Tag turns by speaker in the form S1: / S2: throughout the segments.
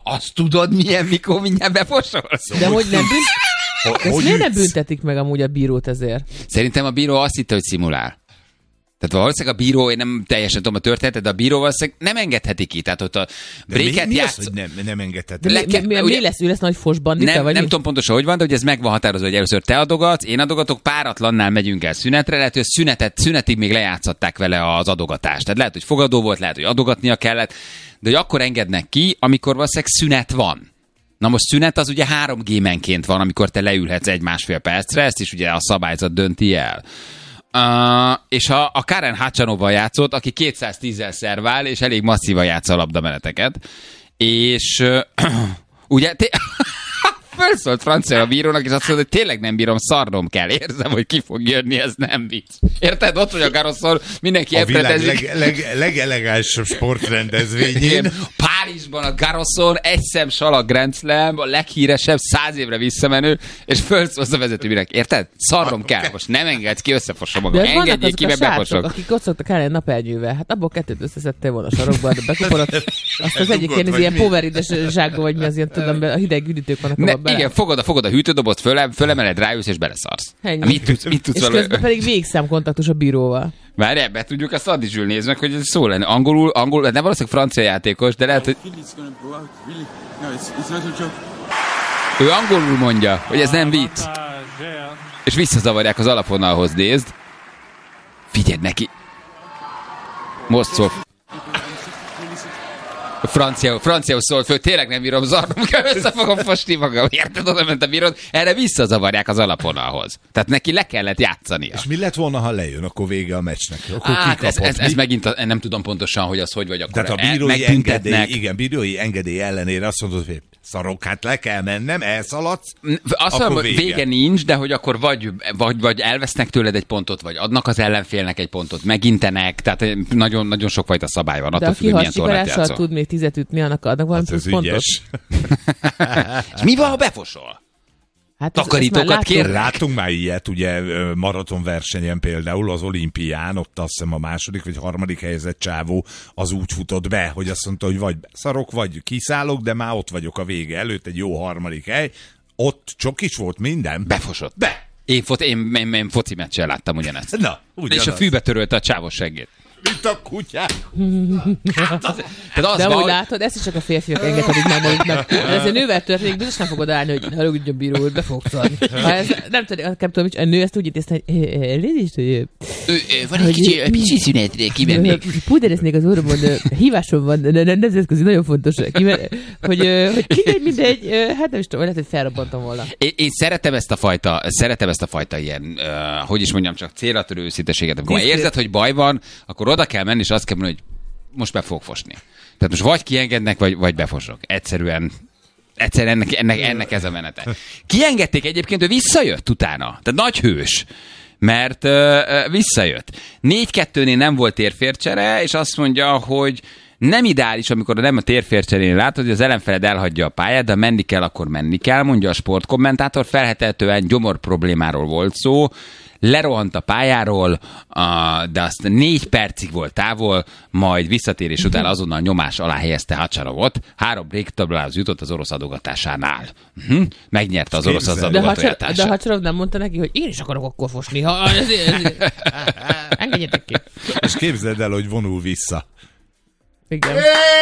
S1: azt tudod milyen, mikor mindjárt befosolsz?
S2: De hogy nem miért nem büntetik meg amúgy a bírót ezért?
S1: Szerintem a bíró azt hitte, hogy szimulál. Tehát valószínűleg a bíró, én nem teljesen tudom a történetet, de a bíró valószínűleg nem engedheti ki. Tehát ott a bréket
S3: mi az, hogy nem engedheti?
S2: Mi lesz? Ő lesz nagy fos bandita?
S1: Nem tudom pontosan, hogy van, de hogy ez meg van határozva, hogy először te adogatsz, én adogatok, páratlannál megyünk el szünetre, lehet, hogy a szünetig még lejátszották vele az adogatást. Tehát lehet, hogy fogadó volt, lehet, hogy adogatnia kellett, de hogy akkor engednek ki, amikor valószínűleg szünet van. Na most szünet az ugye 3 gémenként van, amikor te leülhetsz 1-1,5 percre, ezt is ugye a szabályzat dönti el. És a Karen Khachanov-val játszott, aki 210-zel szervál, és elég masszívan játsza a labdameneteket. És ugye felszólt francia a bírónak, és azt mondta, hogy tényleg nem bírom, szarnom kell. Érzem, hogy ki fog jönni, ez nem vicc. Érted? Ott vagy a Garroson, mindenki elpretezik.
S3: A világ legelegánsabb sportrendezvényén.
S1: Párizsban a Garroson, egy szem salag Grand Slam, a leghíresebb, 100 évre visszamenő, és felszólsz a vezetőbírek. Érted? Szarnom kell. Most nem engedsz ki, összefossa magam. Engedjék ki, mert befosok.
S2: Akik ott szoktak el egy napernyővel. Hát abból 2 összeszedtél volna a sarokba, de bekuporod. Azt az egyébként ilyen poverides zsákba, vagy mi az ilyen, tudom, a hideg üdítők vannak abban bele.
S1: Igen, fogod a hűtődobot, fölemeled, rájössz, és beleszarsz.
S2: Mit tudsz és közben pedig végszámkontaktus a bíróval.
S1: Várj, be tudjuk azt adni, Zsül, nézd meg, hogy ez szó lenne. Angolul, nem valószínűleg francia játékos, de lehet, hogy... Ő angolul mondja, hogy ez nem vicc. És visszazavarják az alapvonalhoz, nézd. Figyelj neki. Most szól. Franciául szólt föl, tényleg nem bírom, zarnom kell, össze fogom fosni magam. Érted, oda ment a bírod, erre visszazavarják az alapvonalhoz. Tehát neki le kellett játszania.
S3: És mi lett volna, ha lejön, akkor vége a meccsnek? Akkor
S1: ez megint nem tudom pontosan, hogy az hogy vagy akkor.
S3: Tehát a bírói engedély ellenére azt mondod, hogy szarok, hát le kell mennem, elszaladsz,
S1: azt mondom, hogy vége nincs, de hogy akkor vagy elvesznek tőled egy pontot, vagy adnak az ellenfélnek egy pontot, megintenek, tehát nagyon, nagyon sokfajta szabály van.
S2: De aki harsikarással tud még 10 ütni, annak adnak valami plusz pontot.
S1: És mi van, ha befosol? Hát takarítókat kérnek.
S3: Láttunk már ilyet, ugye maratonversenyen például az olimpián, ott azt hiszem a 2. vagy 3. helyezett csávó az úgy futott be, hogy azt mondta, hogy vagy szarok, vagy kiszállok, de már ott vagyok a vége előtt, egy jó 3. hely. Ott csokis volt minden.
S1: Befosott. Én foci meccsen láttam ugyanezt.
S3: Na,
S1: és a fűbe törölte a csávos seggét.
S3: Mint a kutyák.
S2: De úgy látod, ezt is csak a férfiak engedhetik már maguknak. Ez a nővel történik, biztos nem fogod állni, hogy haragudjon bíró, hogy be fogsz adni. Nem tudom, a nő ezt úgy intézte, hogy
S1: van egy kicsi szünetre, kivennék.
S2: Pudereznék az orromon, hívásom van, nemzetközi, nagyon fontos, hogy mindegy, hát nem is tudom, lehet, hogy felrobbantam volna.
S1: Én szeretem ezt a fajta ilyen, hogy is mondjam, csak célra törő őszínteséget. Amikor érzed, hogy baj van, akkor oda kell menni, és azt kell mondani, hogy most be fogok fosni. Tehát most vagy kiengednek, vagy befosok. Egyszerűen ennek ez a menete. Kiengedték egyébként, ő visszajött utána. Tehát nagy hős. Mert visszajött. 4-2-nél nem volt térfércsere, és azt mondja, hogy nem ideális, amikor nem a térfércserénél látod, hogy az ellenfeled elhagyja a pályát, de menni kell, akkor menni kell, mondja a sportkommentátor. Feltehetően gyomor problémáról volt szó. Lerohant a pályáról, de azt 4 percig volt távol, majd visszatérés után azonnal nyomás alá helyezte Khachanovot. 3 breaktablához jutott az orosz adogatásánál. Megnyerte az orosz az adogatójátását.
S2: De Khachanov nem mondta neki, hogy én is akarok akkor fosni. Engedjetek ki.
S3: És képzeld el, hogy vonul vissza.
S2: Igen.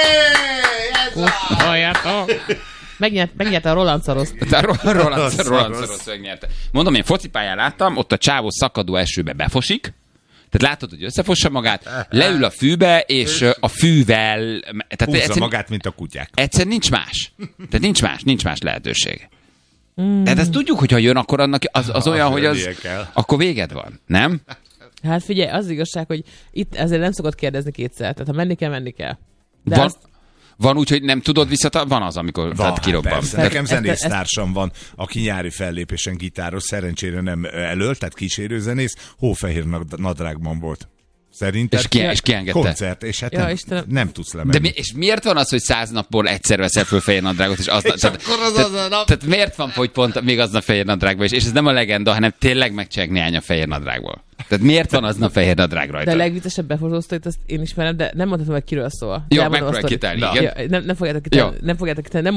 S2: Megnyerte a Roland Garrost.
S1: Roland Garrost megnyerte. Mondom, én focipályán láttam, ott a csávó szakadó esőbe befosik, tehát látod, hogy összefossa magát, leül a fűbe, és a fűvel...
S3: Húzza magát, mint a kutyák.
S1: Egyszerűen nincs más. Tehát nincs más lehetőség. Tehát ezt tudjuk, hogy ha jön, akkor annak az olyan, hogy az... Akkor véged van, nem?
S2: Hát figyelj, az igazság, hogy itt ezért nem szokott kérdezni 2-szer. Tehát ha menni kell. De
S1: van úgy, hogy nem tudod van az, amikor kirobban.
S3: Nekem zenésztársam van, aki nyári fellépésen gitáros, szerencsére nem elöl, tehát kísérőzenész, hófehér nadrágban volt. Szerinted?
S1: És kiengedte.
S3: Koncert, és hát nem tudsz lemenni.
S1: De és miért van az, hogy 100 napból egyszer veszel föl fehér nadrágot, és tehát miért van, hogy pont még aznap fehér nadrágban is? És ez nem a legenda, hanem tényleg megcsinálják néhány a fehér nadrágból. Tehát miért van aznap fehér nadrág rajta?
S2: De a legviccesebb befotóztóit, azt én ismerem, de nem mondhatom meg, kiről szól.
S1: Jó, megpróbálj kitálni, igen.
S2: Nem fogjátok kitálni.